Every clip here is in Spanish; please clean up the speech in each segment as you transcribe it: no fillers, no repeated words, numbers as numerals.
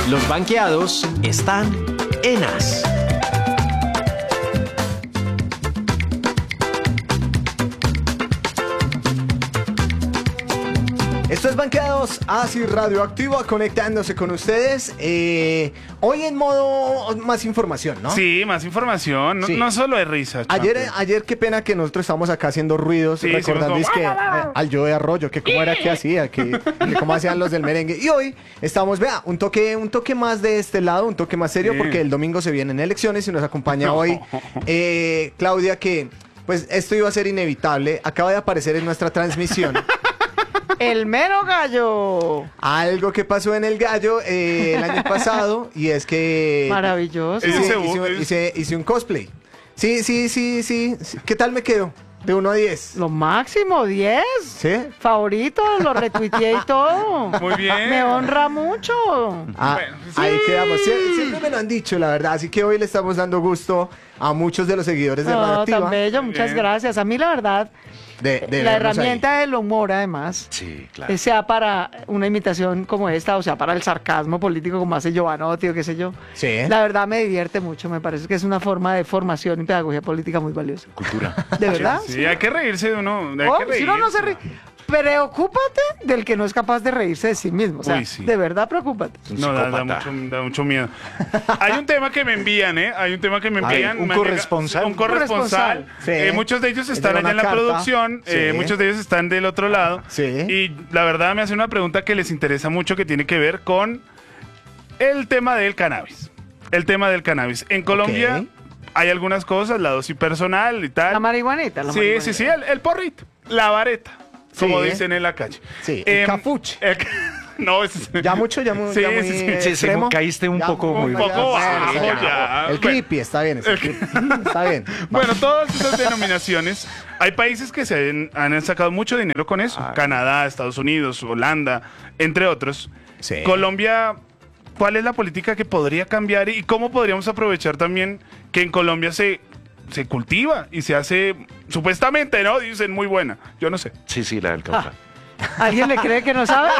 Los banqueados están en As. Esto es Banqueados, así Radioactiva, conectándose con ustedes. Hoy en modo más información, ¿no? Sí, más información, Sí. no solo de risa. Ayer qué pena que nosotros estábamos acá haciendo ruidos, Sí, recordando hicimos es como- que al Joe Arroyo, que cómo era que hacía, que cómo hacían los del merengue. Y hoy estamos, vea, un toque más de este lado, un toque más serio, Sí. porque el domingo se vienen elecciones y nos acompaña hoy Claudia, que pues esto iba a ser inevitable, acaba de aparecer en nuestra transmisión. El mero gallo. Algo que pasó en el Gallo el año pasado, y es que Maravilloso. Sí. hice un cosplay. Sí. ¿Qué tal me quedó? De 1 a 10. Lo máximo, 10. ¿Sí? Favorito, lo retuiteé y todo. Muy bien. Me honra mucho. Ah, Bueno, sí. ahí quedamos. Siempre me lo han dicho, la verdad. Así que hoy le estamos dando gusto a muchos de los seguidores de No, Radioactiva. tan bello, muchas Bien. gracias. A mí, la verdad, De la vernos herramienta del humor, además, Sí, claro. sea para una imitación como esta, o sea, para el sarcasmo político como hace Giovanotti o qué sé yo. Sí. La verdad me divierte mucho, me parece que es una forma de formación y pedagogía política muy valiosa. Cultura. ¿De verdad? Sí, hay que reírse de uno. Hay Oh, que si uno no se ríe, reírse. preocúpate del que no es capaz de reírse de sí mismo. O sea, Uy, sí. de verdad preocúpate. Un No, da psicópata. mucho miedo. Hay un tema que me envían, ¿eh? Hay un tema que me Ay, envían. un me corresponsal. Un corresponsal. Sí. Muchos de ellos Me están llega allá en una la carta. producción. Sí. Muchos de ellos están del otro lado. Sí. Y la verdad me hacen una pregunta que les interesa mucho, que tiene que ver con el tema del cannabis. El tema del cannabis. En Colombia hay algunas cosas, la dosis personal y tal. La marihuanita. La Sí, marihuanita. sí, el porrito, la vareta, como Sí. dicen en la calle. Sí, el Em, cafuche. No, ese es... Ya mucho, ya muy Sí, ya muy sí, sí. Sí, extremo. caíste un Ya poco un muy poco ya, bajo, ya. El creepy, está bien. Está bien. Bueno, todas esas denominaciones, hay países que han sacado mucho dinero con eso. Ah. Canadá, Estados Unidos, Holanda, entre otros. Sí. Colombia, ¿cuál es la política que podría cambiar y cómo podríamos aprovechar también que en Colombia se cultiva y se hace, supuestamente, ¿no? Dicen muy buena. Yo no sé. Sí, la del Cauca. ¿Alguien le cree que no sabe?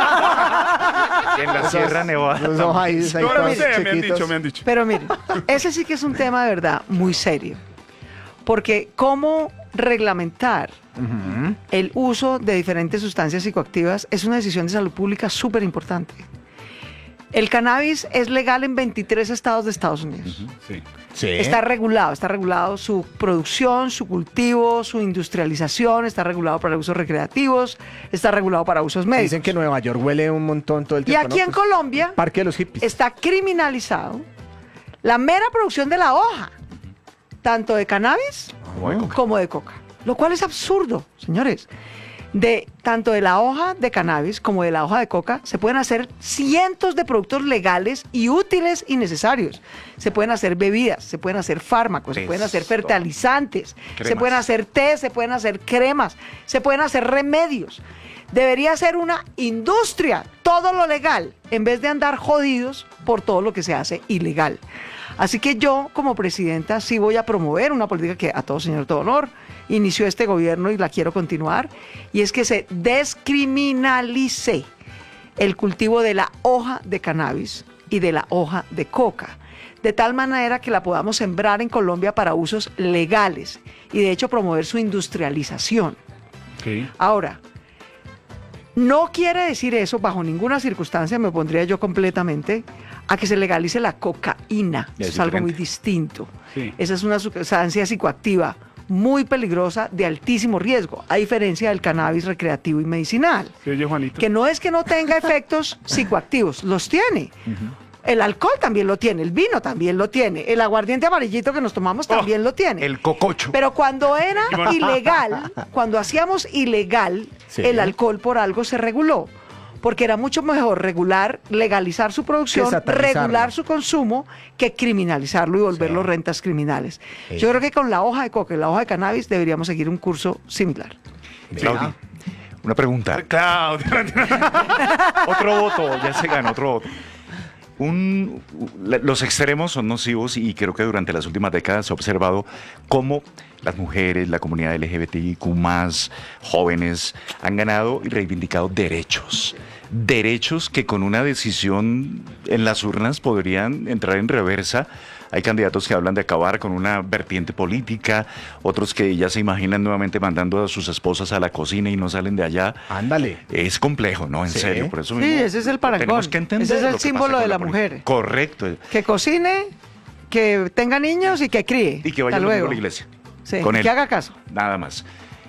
En la Sierra Nevada. Los ojos ahí, ahí Yo no todos sé, me han chiquitos. dicho, me han dicho. Pero miren, ese sí que es un tema de verdad muy serio. Porque cómo reglamentar el uso de diferentes sustancias psicoactivas es una decisión de salud pública súper importante. El cannabis es legal en 23 estados de Estados Unidos. Sí. Sí. Está regulado su producción, su cultivo, su industrialización, está regulado para usos recreativos, está regulado para usos médicos. Dicen que Nueva York huele un montón todo el Y tiempo. aquí ¿no? en Pues, Colombia Parque de los hippies. está criminalizado la mera producción de la hoja, tanto de cannabis como de coca. Lo cual es absurdo, señores. Tanto de la hoja de cannabis como de la hoja de coca se pueden hacer cientos de productos legales y útiles y necesarios. Se pueden hacer bebidas, se pueden hacer fármacos, se pueden hacer fertilizantes, se Cremas. pueden hacer té, se pueden hacer cremas, se pueden hacer remedios. Debería ser una industria, todo lo legal, en vez de andar jodidos por todo lo que se hace ilegal. Así que yo, como presidenta, sí voy a promover una política que, a todo señor, todo honor, inició este gobierno y la quiero continuar, y es que se descriminalice el cultivo de la hoja de cannabis y de la hoja de coca, de tal manera que la podamos sembrar en Colombia para usos legales y de hecho promover su industrialización. Okay. Ahora, no quiere decir eso, bajo ninguna circunstancia me opondría yo completamente a que se legalice la cocaína. Es Eso es algo muy diferente. distinto. Sí. Esa es una sustancia psicoactiva muy peligrosa, de altísimo riesgo, a diferencia del cannabis recreativo y medicinal, ¿Sí oye, Juanito? que no es que no tenga efectos psicoactivos, los tiene. El alcohol también lo tiene, el vino también lo tiene, el aguardiente amarillito que nos tomamos también lo tiene. El cococho. Pero cuando era ilegal, cuando hacíamos ilegal Sí. el alcohol, por algo se reguló. Porque era mucho mejor legalizar su producción, Que satanizarlo. regular su consumo, que criminalizarlo y volverlo Sí. rentas criminales. Sí. Yo creo que con la hoja de coca y la hoja de cannabis deberíamos seguir un curso similar. Claudia, una pregunta. Claudia. Otro voto, ya se ganó otro voto. Los extremos son nocivos y creo que durante las últimas décadas se ha observado cómo las mujeres, la comunidad LGBTIQ+, jóvenes, han ganado y reivindicado derechos. Derechos que con una decisión en las urnas podrían entrar en reversa. Hay candidatos que hablan de acabar con una vertiente política, otros que ya se imaginan nuevamente mandando a sus esposas a la cocina y no salen de allá. Ándale. Es complejo, ¿no? En Sí. serio, por eso Sí, mismo ese es el parangón. tenemos que entender Ese es el lo que símbolo pasa de con la política. mujer. Correcto. Que cocine, que tenga niños y que críe. Y que vaya Hasta luego luego. a la iglesia. Sí, Con él. que haga caso. Nada más.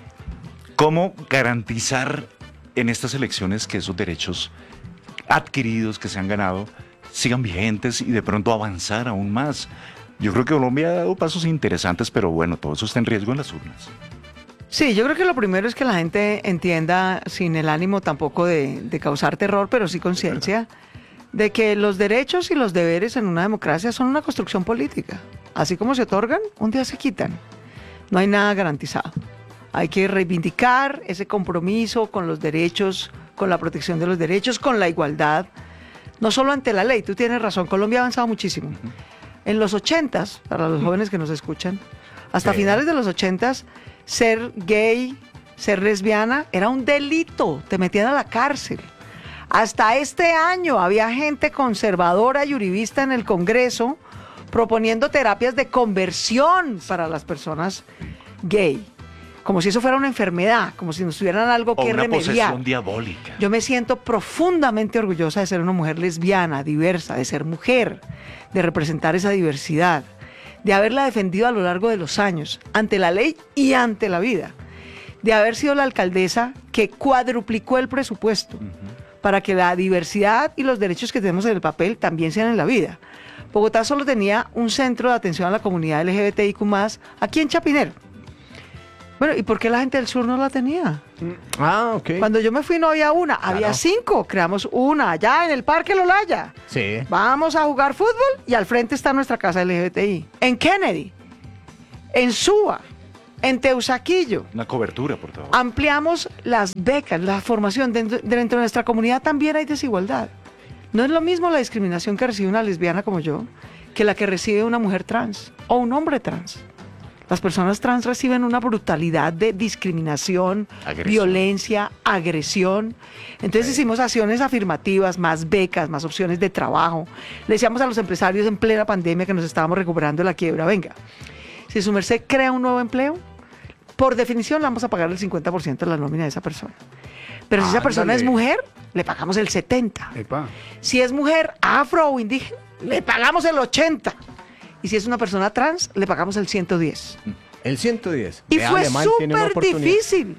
¿Cómo garantizar en estas elecciones que esos derechos adquiridos, que se han ganado, sigan vigentes y de pronto avanzar aún más? Yo creo que Colombia ha dado pasos interesantes, pero bueno, todo eso está en riesgo en las urnas. Sí, yo creo que lo primero es que la gente entienda, sin el ánimo tampoco de causar terror, pero sí conciencia, de que los derechos y los deberes en una democracia son una construcción política. Así como se otorgan, un día se quitan. No hay nada garantizado. Hay que reivindicar ese compromiso con los derechos, con la protección de los derechos, con la igualdad, no solo ante la ley. Tú tienes razón, Colombia ha avanzado muchísimo. En los 80s, para los jóvenes que nos escuchan, hasta Sí. finales de los 80s, ser gay, ser lesbiana, era un delito, te metían a la cárcel. Hasta este año había gente conservadora y uribista en el Congreso proponiendo terapias de conversión para las personas gay, como si eso fuera una enfermedad, como si nos tuvieran algo O que una remediar. posesión diabólica. Yo me siento profundamente orgullosa de ser una mujer lesbiana, diversa, de ser mujer, de representar esa diversidad, de haberla defendido a lo largo de los años, ante la ley y ante la vida, de haber sido la alcaldesa que cuadruplicó el presupuesto para que la diversidad y los derechos que tenemos en el papel también sean en la vida. Bogotá solo tenía un centro de atención a la comunidad LGBTIQ+, aquí en Chapinero. Bueno, ¿y por qué la gente del sur no la tenía? Ah, ok. Cuando yo me fui no había una, había 5. Creamos una allá en el Parque Lolaya. Sí. Vamos a jugar fútbol y al frente está nuestra casa LGBTI. En Kennedy, en Suba, en Teusaquillo. Una cobertura, por favor. Ampliamos las becas, la formación. Dentro de nuestra comunidad también hay desigualdad. No es lo mismo la discriminación que recibe una lesbiana como yo que la que recibe una mujer trans o un hombre trans. Las personas trans reciben una brutalidad de discriminación, Agresión. violencia, agresión. Entonces hicimos acciones afirmativas, más becas, más opciones de trabajo. Le decíamos a los empresarios en plena pandemia que nos estábamos recuperando de la quiebra, venga, si su merced crea un nuevo empleo, por definición le vamos a pagar el 50% de la nómina de esa persona. Pero si esa persona es Ándale. mujer, le pagamos el 70%. Epa. Si es mujer afro o indígena, le pagamos el 80%. Y si es una persona trans, le pagamos el 110%. El 110. Y Vea, fue Alemán tiene una súper oportunidad. difícil,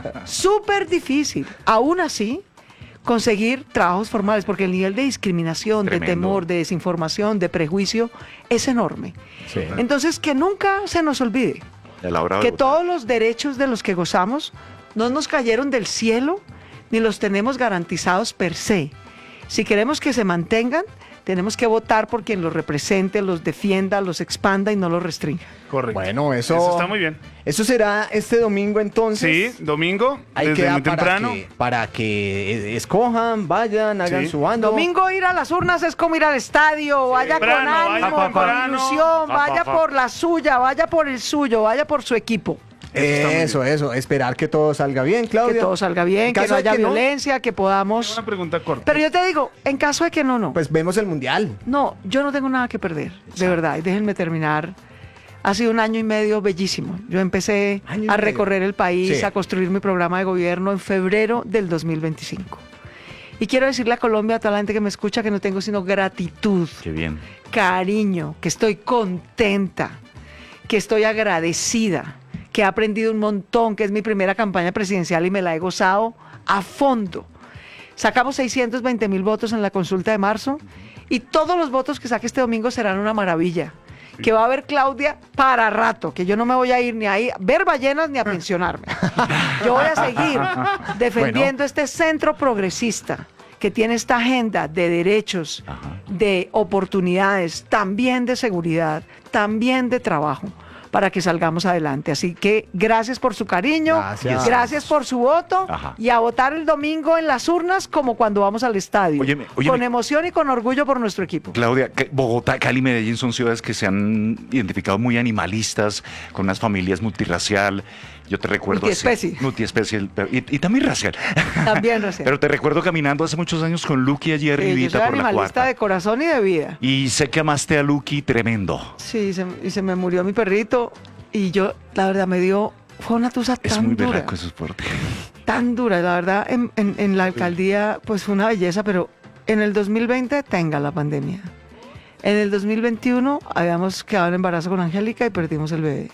súper difícil. Aún así, conseguir trabajos formales, porque el nivel de discriminación, de Tremendo. temor, de desinformación, de prejuicio es enorme. Sí. Entonces, que nunca se nos olvide A la hora de que votar. todos los derechos de los que gozamos no nos cayeron del cielo ni los tenemos garantizados per se. Si queremos que se mantengan, tenemos que votar por quien los represente, los defienda, los expanda y no los restrinja. Correcto. Bueno, eso está muy bien. Eso será este domingo entonces. Sí, domingo, Ahí desde queda muy temprano. para que escojan, vayan, hagan Sí. su bando. Domingo ir a las urnas es como ir al estadio, vaya con Temprano, vaya ánimo, con temprano. ilusión, vaya por la suya, vaya por el suyo, vaya por su equipo. Eso, esperar que todo salga bien, Claudia. Que todo salga bien, En que caso no de haya que no, violencia, que podamos... Una pregunta corta. Pero yo te digo, en caso de que no. pues vemos el mundial. No, yo no tengo nada que perder, de verdad. Y déjenme terminar. Ha sido un año y medio bellísimo. Yo empecé Año y a medio. recorrer el país, Sí. a construir mi programa de gobierno en febrero del 2025. Y quiero decirle a Colombia, a toda la gente que me escucha, que no tengo sino gratitud, Qué bien. cariño, que estoy contenta, que estoy agradecida, que he aprendido un montón, que es mi primera campaña presidencial y me la he gozado a fondo. Sacamos 620,000 votos en la consulta de marzo y todos los votos que saque este domingo serán una maravilla. Que va a haber Claudia para rato, que yo no me voy a ir ni a ver ballenas ni a pensionarme. Yo voy a seguir defendiendo este centro progresista que tiene esta agenda de derechos, de oportunidades, también de seguridad, también de trabajo, para que salgamos adelante. Así que gracias por su cariño, gracias por su voto Ajá. y a votar el domingo en las urnas como cuando vamos al estadio, Óyeme. con emoción y con orgullo por nuestro equipo. Claudia, Bogotá, Cali, Medellín son ciudades que se han identificado muy animalistas, con unas familias multirracial. Yo te recuerdo... Multiespecie. Multiespecie, y también racial. También racial. Pero te recuerdo caminando hace muchos años con Lucky allí Yo soy arribita por la animalista cuarta. de corazón y de vida. Y sé que amaste a Lucky tremendo. Sí, y se me murió mi perrito y yo, la verdad, fue una tusa Es tan muy dura, berraco eso por ti. tan dura. La verdad, en la alcaldía, pues fue una belleza, pero en el 2020 tenga la pandemia. En el 2021 habíamos quedado en embarazo con Angélica y perdimos el bebé.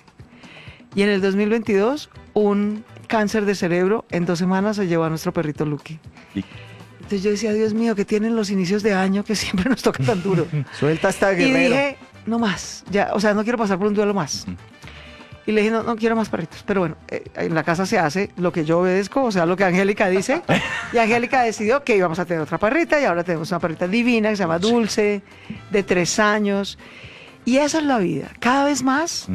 Y en el 2022, un cáncer de cerebro en 2 semanas se llevó a nuestro perrito Lucky. Y- Entonces yo decía, Dios mío, que tienen los inicios de año que siempre nos toca tan duro. Suelta esta Y guerrero. dije, no más, ya, o sea, no quiero pasar por un duelo más. Y le dije, no quiero más perritos. Pero bueno, en la casa se hace lo que yo obedezco, o sea, lo que Angélica dice. Y Angélica decidió que íbamos a tener otra perrita y ahora tenemos una perrita divina que se llama Dulce, de 3 años. Y esa es la vida. Cada vez más,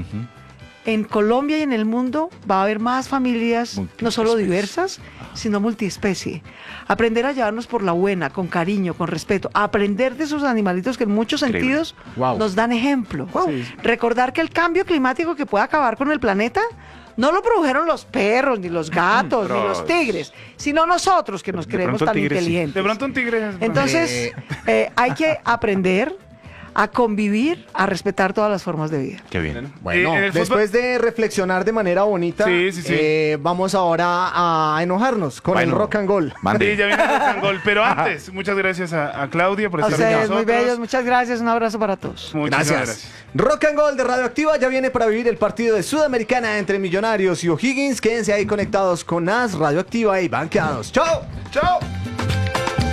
en Colombia y en el mundo va a haber más familias, no solo diversas, sino multiespecie. Aprender a llevarnos por la buena, con cariño, con respeto. Aprender de esos animalitos que en muchos Increíble. sentidos Wow. nos dan ejemplo. Recordar que el cambio climático que puede acabar con el planeta no lo produjeron los perros, ni los gatos, ni los tigres, sino nosotros que nos De creemos pronto el tan tigre sí. inteligentes. De pronto un tigre. Entonces, hay que aprender a convivir, a respetar todas las formas de vida. Qué bien. Bueno, en el fútbol- después de reflexionar de manera bonita, Sí, sí, sí. vamos ahora a enojarnos con el Bueno. rock and roll. Mande. Sí, ya viene el rock and roll. Pero antes, muchas gracias a Claudia por A estar con ustedes, nosotros. muy bellos, muchas gracias, un abrazo para todos. Muchísimas Gracias. Rock and Gold de Radioactiva ya viene para vivir el partido de Sudamericana entre Millonarios y O'Higgins. Quédense ahí conectados con As, Radioactiva y banqueados. ¡Chao! Chao.